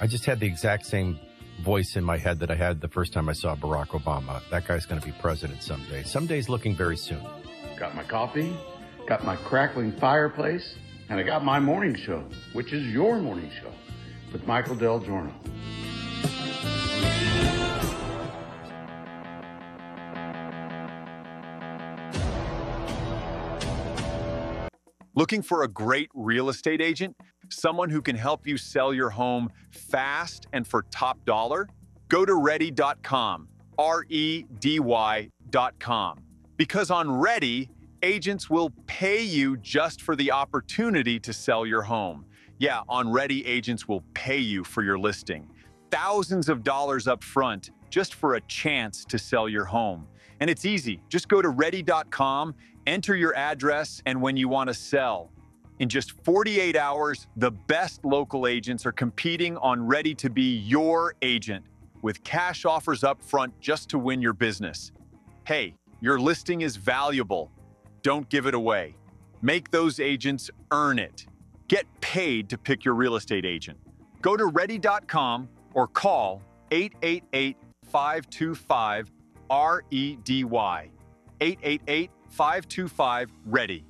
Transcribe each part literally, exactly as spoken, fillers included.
I just had the exact same voice in my head that I had the first time I saw Barack Obama. That guy's going to be president someday. Someday's looking very soon. Got my coffee, got my crackling fireplace, and I got my morning show, which is your morning show, with Michael Del Giorno. Looking for a great real estate agent? Someone who can help you sell your home fast and for top dollar? Go to ready dot com, R E D Y dot com. Because on Ready, agents will pay you just for the opportunity to sell your home. Yeah, on Ready, agents will pay you for your listing. Thousands of dollars up front just for a chance to sell your home. And it's easy. Just go to ready dot com, enter your address, and when you want to sell. In just forty-eight hours, the best local agents are competing on Ready to be your agent with cash offers up front just to win your business. Hey, your listing is valuable. Don't give it away. Make those agents earn it. Get paid to pick your real estate agent. Go to ready dot com or call eight eight eight, five two five, R E D Y. eight eight eight, five two five, READY.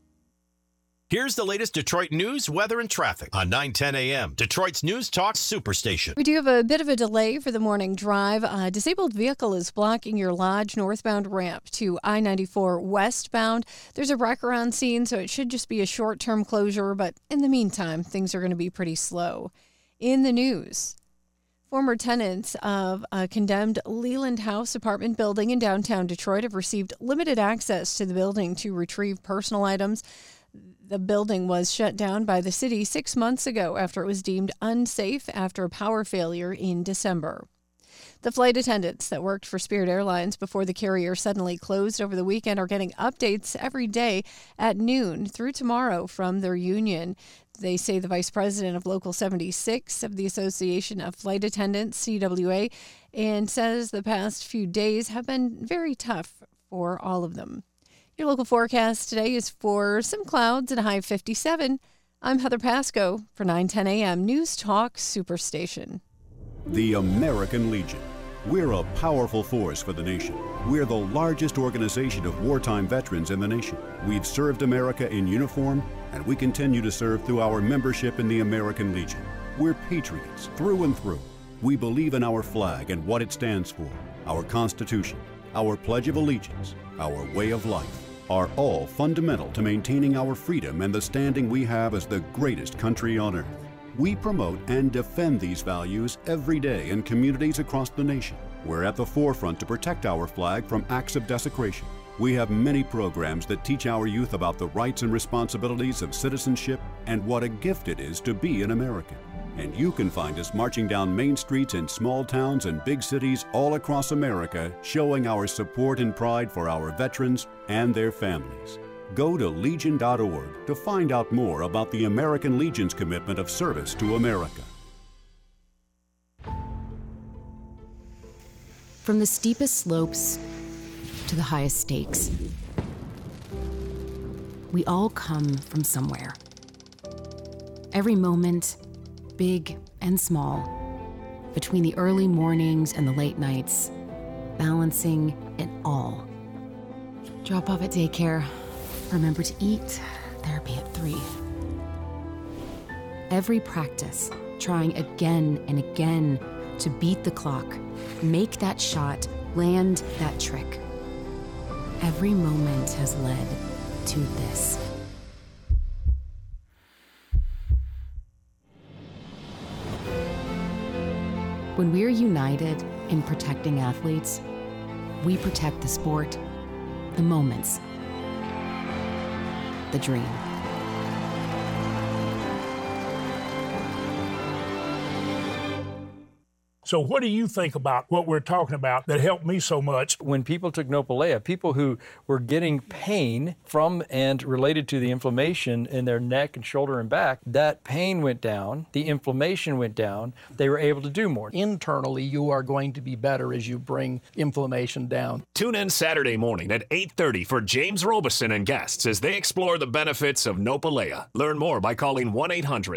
Here's the latest Detroit news, weather, and traffic on nine ten a.m. Detroit's News Talk Superstation. We do have a bit of a delay for the morning drive. A disabled vehicle is blocking your Lodge northbound ramp to I ninety-four westbound. There's a wreck-around scene, so it should just be a short-term closure, but in the meantime, things are going to be pretty slow. In the news, former tenants of a condemned Leland House apartment building in downtown Detroit have received limited access to the building to retrieve personal items. The building was shut down by the city six months ago after it was deemed unsafe after a power failure in December. The flight attendants that worked for Spirit Airlines before the carrier suddenly closed over the weekend are getting updates every day at noon through tomorrow from their union. They say the vice president of Local seventy-six of the Association of Flight Attendants, C W A, and says the past few days have been very tough for all of them. Your local forecast today is for some clouds and a high of fifty-seven. I'm Heather Pasco for nine ten a.m. News Talk Superstation. The American Legion. We're a powerful force for the nation. We're the largest organization of wartime veterans in the nation. We've served America in uniform, and we continue to serve through our membership in the American Legion. We're patriots through and through. We believe in our flag and what it stands for, our Constitution, our Pledge of Allegiance, our way of life, are all fundamental to maintaining our freedom and the standing we have as the greatest country on earth. We promote and defend these values every day in communities across the nation. We're at the forefront to protect our flag from acts of desecration. We have many programs that teach our youth about the rights and responsibilities of citizenship and what a gift it is to be an American. And you can find us marching down main streets in small towns and big cities all across America, showing our support and pride for our veterans and their families. Go to legion dot org to find out more about the American Legion's commitment of service to America. From the steepest slopes to the highest stakes, we all come from somewhere. Every moment, big and small, between the early mornings and the late nights, balancing it all. Drop off at daycare. Remember to eat. Therapy at three. Every practice, trying again and again to beat the clock, make that shot, land that trick. Every moment has led to this. When we're united in protecting athletes, we protect the sport, the moments, the dream. So what do you think about what we're talking about that helped me so much? When people took Nopalea, people who were getting pain from and related to the inflammation in their neck and shoulder and back, that pain went down, the inflammation went down, they were able to do more. Internally, you are going to be better as you bring inflammation down. Tune in Saturday morning at eight thirty for James Robeson and guests as they explore the benefits of Nopalea. Learn more by calling one eight hundred